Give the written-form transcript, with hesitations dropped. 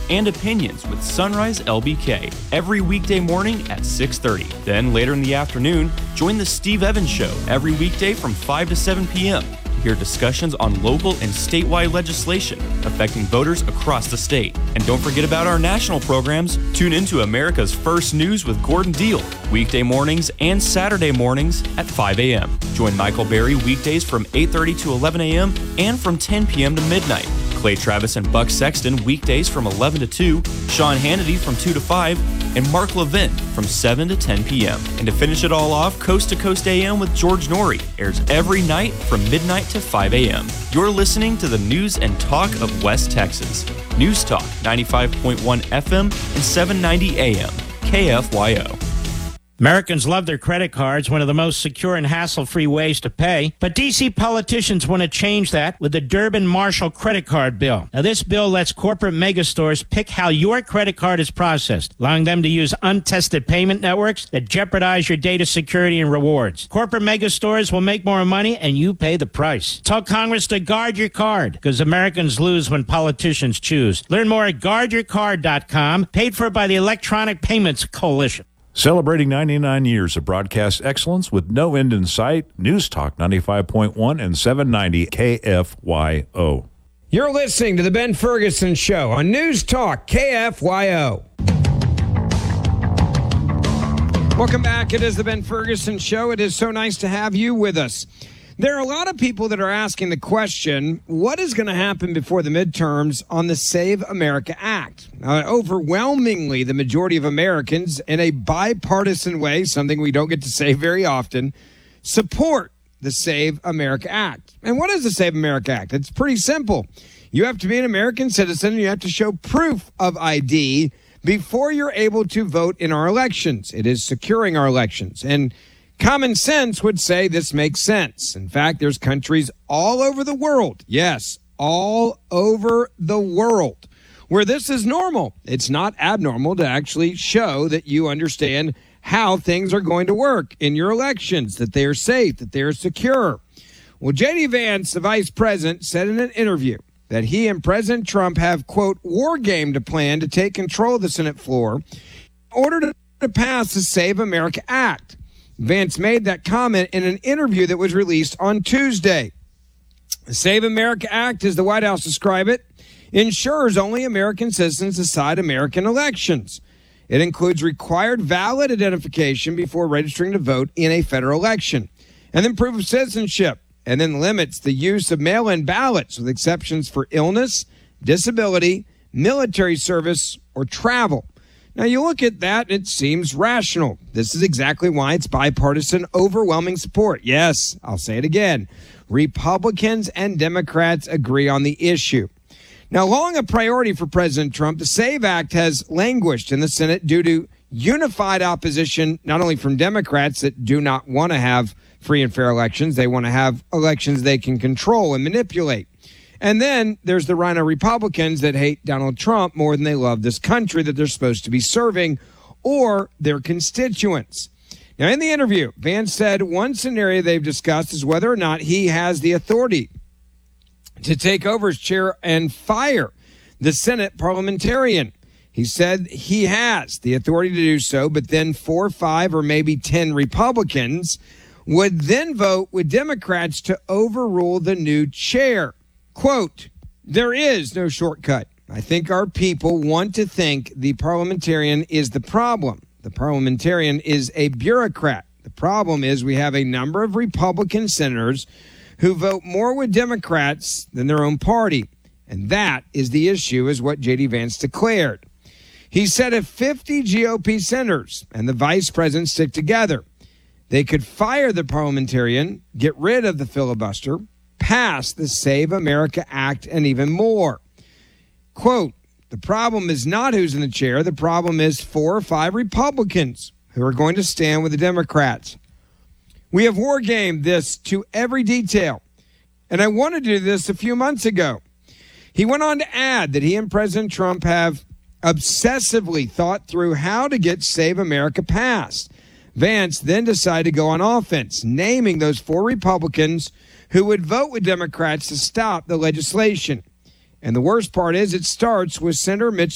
and opinions with Sunrise LBK every weekday morning at 6:30. Then later in the afternoon, join the Steve Evans Show every weekday from 5 to 7 p.m. Hear discussions on local and statewide legislation affecting voters across the state. And don't forget about our national programs. Tune into America's First News with Gordon Deal, weekday mornings and Saturday mornings at 5 a.m. Join Michael Berry weekdays from 8:30 to 11 a.m. and from 10 p.m. to midnight. Clay Travis and Buck Sexton weekdays from 11 to 2, Sean Hannity from 2 to 5, and Mark Levin from 7 to 10 p.m. And to finish it all off, Coast to Coast AM with George Norrie airs every night from midnight to 5 a.m. You're listening to the news and talk of West Texas. News Talk 95.1 FM and 790 AM, KFYO. Americans love their credit cards, one of the most secure and hassle-free ways to pay. But D.C. politicians want to change that with the Durbin-Marshall credit card bill. Now, this bill lets corporate megastores pick how your credit card is processed, allowing them to use untested payment networks that jeopardize your data security and rewards. Corporate megastores will make more money, and you pay the price. Tell Congress to guard your card, because Americans lose when politicians choose. Learn more at guardyourcard.com, paid for by the Electronic Payments Coalition. Celebrating 99 years of broadcast excellence with no end in sight, News Talk 95.1 and 790 KFYO. You're listening to The Ben Ferguson Show on News Talk KFYO. Welcome back. It is The Ben Ferguson Show. It is so nice to have you with us. There are a lot of people that are asking the question, what is going to happen before the midterms on the Save America Act? Overwhelmingly, the majority of Americans, in a bipartisan way, something we don't get to say very often, support the Save America Act. And what is the Save America Act? It's pretty simple. You have to be an American citizen, and you have to show proof of ID before you're able to vote in our elections. It is securing our elections. And common sense would say this makes sense. In fact, there's countries all over the world, yes, all over the world, where this is normal. It's not abnormal to actually show that you understand how things are going to work in your elections, that they are safe, that they are secure. Well, J.D. Vance, the vice president, said in an interview that he and President Trump have, quote, war-gamed a plan to take control of the Senate floor in order to pass the Save America Act. Vance made that comment in an interview that was released on Tuesday. The Save America Act, as the White House described it, ensures only American citizens decide American elections. It includes required valid identification before registering to vote in a federal election, and then proof of citizenship, and then limits the use of mail-in ballots with exceptions for illness, disability, military service, or travel. Now, you look at that, it seems rational. This is exactly why it's bipartisan, overwhelming support. Yes, I'll say it again. Republicans and Democrats agree on the issue. Now, long a priority for President Trump, the SAVE Act has languished in the Senate due to unified opposition, not only from Democrats that do not want to have free and fair elections, they want to have elections they can control and manipulate. And then there's the Rhino Republicans that hate Donald Trump more than they love this country that they're supposed to be serving or their constituents. Now, in the interview, Vance said one scenario they've discussed is whether or not he has the authority to take over as chair and fire the Senate parliamentarian. He said he has the authority to do so, but then 4, 5, or maybe 10 Republicans would then vote with Democrats to overrule the new chair. Quote, there is no shortcut. I think our people want to think the parliamentarian is the problem. The parliamentarian is a bureaucrat. The problem is we have a number of Republican senators who vote more with Democrats than their own party. And that is the issue, is what J.D. Vance declared. He said if 50 GOP senators and the vice president stick together, they could fire the parliamentarian, get rid of the filibuster, pass the Save America Act, and even more. Quote, the problem is not who's in the chair. The problem is 4 or 5 Republicans who are going to stand with the Democrats. We have wargamed this to every detail, and I wanted to do this a few months ago. He went on to add that he and President Trump have obsessively thought through how to get Save America passed. Vance then decided to go on offense, naming those 4 Republicans who would vote with Democrats to stop the legislation. And the worst part is it starts with Senator Mitch